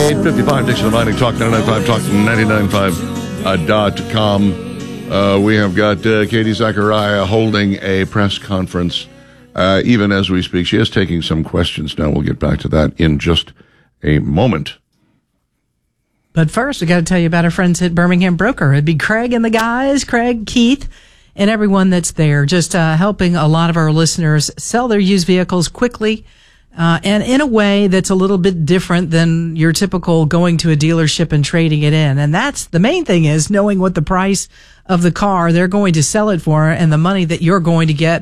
8:55, Dixon Mining Talk 99.5, Talk 99.5.com. We have got Katie Zachariah holding a press conference even as we speak. She is taking some questions now. We'll get back to that in just a moment. But first, we got to tell you about our friends at Birmingham Broker. It'd be Craig and the guys, Craig, Keith, and everyone that's there, just helping a lot of our listeners sell their used vehicles quickly and in a way that's a little bit different than your typical going to a dealership and trading it in. And that's the main thing, is knowing what the price of the car they're going to sell it for and the money that you're going to get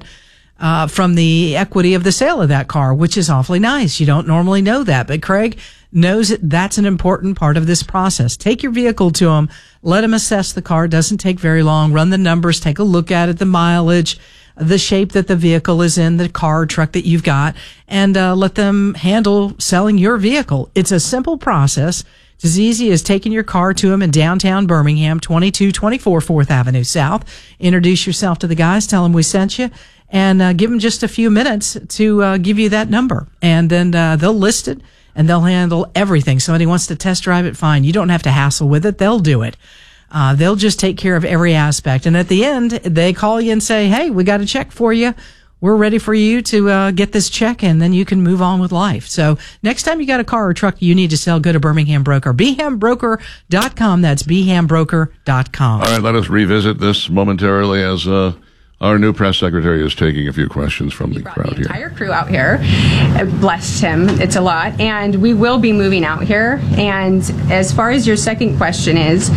from the equity of the sale of that car, which is awfully nice. You don't normally know that, but Craig knows that that's an important part of this process. Take your vehicle to him, let him assess the car. It doesn't take very long. Run the numbers, take a look at it, the mileage, the shape that the vehicle is in, the car or truck that you've got, and let them handle selling your vehicle. It's a simple process. It's as easy as taking your car to them in downtown Birmingham, 2224 4th Avenue South. Introduce yourself to the guys, tell them we sent you, and give them just a few minutes to give you that number. And then they'll list it, and they'll handle everything. Somebody wants to test drive it, fine. You don't have to hassle with it. They'll do it. They'll just take care of every aspect. And at the end, they call you and say, hey, we got a check for you. We're ready for you to get this check, and then you can move on with life. So next time you got a car or truck you need to sell, go to Birmingham Broker. BHAMBroker.com. That's BHAMBroker.com. All right, let us revisit this momentarily as our new press secretary is taking a few questions from the crowd here. Entire crew out here, blessed him. It's a lot, and we will be moving out here. And as far as your second question is,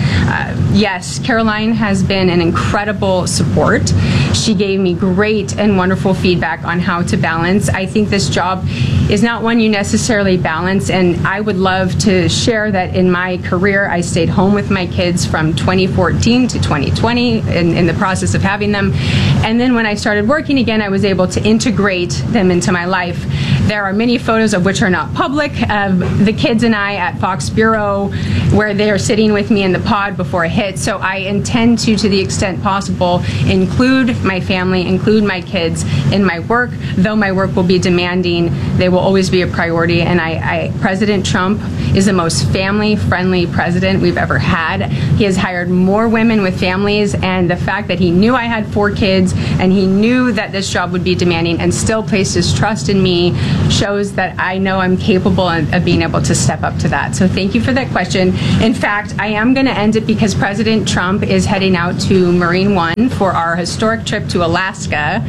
yes, Caroline has been an incredible support. She gave me great and wonderful feedback on how to balance. I think this job is not one you necessarily balance, and I would love to share that in my career, I stayed home with my kids from 2014 to 2020 in the process of having them. And then when I started working again, I was able to integrate them into my life. There are many photos of which are not public of the kids and I at Fox Bureau, where they are sitting with me in the pod before it hits. So I intend to the extent possible, include my family, include my kids in my work. Though my work will be demanding, they will always be a priority. And President Trump is the most family-friendly president we've ever had. He has hired more women with families, and the fact that he knew I had 4 kids and he knew that this job would be demanding and still placed his trust in me shows that I know I'm capable of being able to step up to that. So thank you for that question. In fact, I am going to end it because President Trump is heading out to Marine One for our historic trip to Alaska,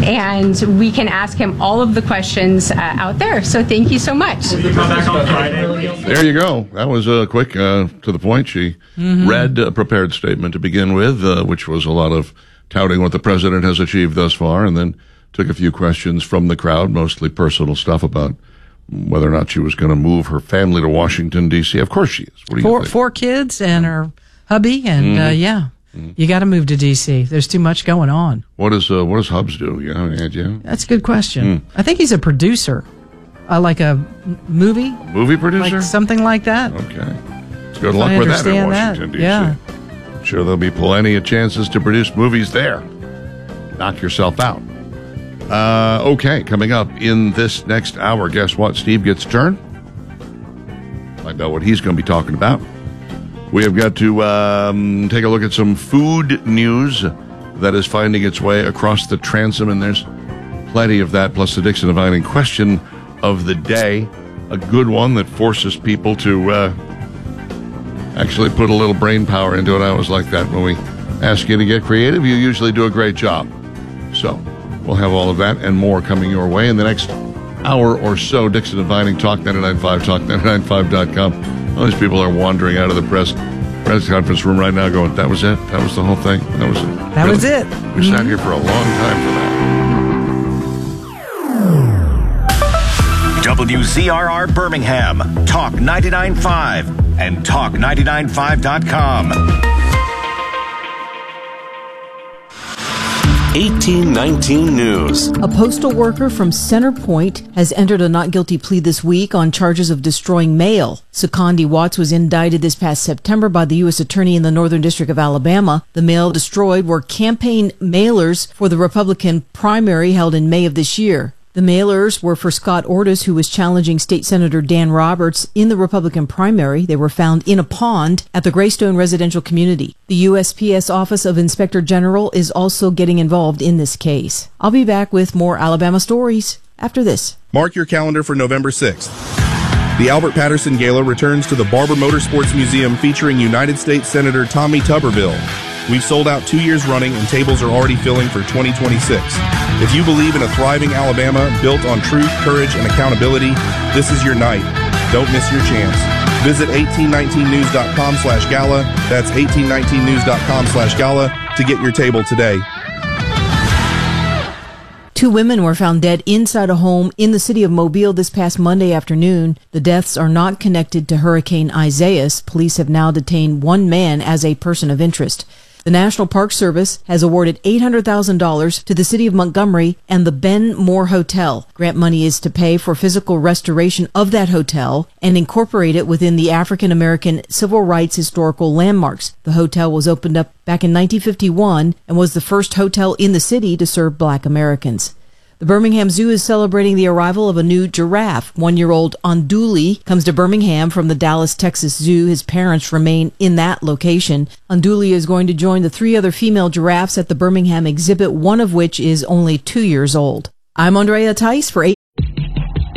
and we can ask him all of the questions out there. So thank you so much. There you go. That was quick, to the point. She read a prepared statement to begin with, which was a lot of touting what the president has achieved thus far, and then took a few questions from the crowd, mostly personal stuff about whether or not she was going to move her family to Washington, D.C. Of course she is. What do you think? 4 kids and her hubby, and you got to move to D.C. There's too much going on. What does Hubs do? You have any idea? That's a good question. I think he's a producer, like a movie producer, like something like that. Okay, good luck with that in Washington, D.C. Yeah. I'm sure there'll be plenty of chances to produce movies there. Knock yourself out. Okay, coming up in this next hour, guess what? Steve gets a turn. Find out what he's going to be talking about. We have got to take a look at some food news that is finding its way across the transom, and there's plenty of that, plus the Dixon Divining question of the day, a good one that forces people to actually put a little brain power into it. I always like that. When we ask you to get creative, you usually do a great job. So we'll have all of that and more coming your way in the next hour or so. Dixon Divining, Talk 99.5, Talk995.com. All these people are wandering out of the press conference room right now going, that was it? That was the whole thing? That was it? That really? Was it. We sat here for a long time for that. WZRR Birmingham, Talk 99.5 and Talk995.com. 1819 News. A postal worker from Center Point has entered a not guilty plea this week on charges of destroying mail. Secondi Watts was indicted this past September by the U.S. Attorney in the Northern District of Alabama. The mail destroyed were campaign mailers for the Republican primary held in May of this year. The mailers were for Scott Ortis, who was challenging State Senator Dan Roberts in the Republican primary. They were found in a pond at the Greystone residential community. The USPS Office of Inspector General is also getting involved in this case. I'll be back with more Alabama stories after this. Mark your calendar for November 6th. The Albert Patterson Gala returns to the Barber Motorsports Museum featuring United States Senator Tommy Tuberville. We've sold out 2 years running and tables are already filling for 2026. If you believe in a thriving Alabama built on truth, courage, and accountability, this is your night. Don't miss your chance. Visit 1819news.com/gala. That's 1819news.com/gala to get your table today. 2 women were found dead inside a home in the city of Mobile this past Monday afternoon. The deaths are not connected to Hurricane Isaias. Police have now detained 1 man as a person of interest. The National Park Service has awarded $800,000 to the city of Montgomery and the Ben Moore Hotel. Grant money is to pay for physical restoration of that hotel and incorporate it within the African American Civil Rights Historical Landmarks. The hotel was opened up back in 1951 and was the first hotel in the city to serve Black Americans. The Birmingham Zoo is celebrating the arrival of a new giraffe. 1-year-old Unduli comes to Birmingham from the Dallas, Texas Zoo. His parents remain in that location. Unduli is going to join the 3 other female giraffes at the Birmingham exhibit, one of which is only 2 years old. I'm Andrea Tice for 8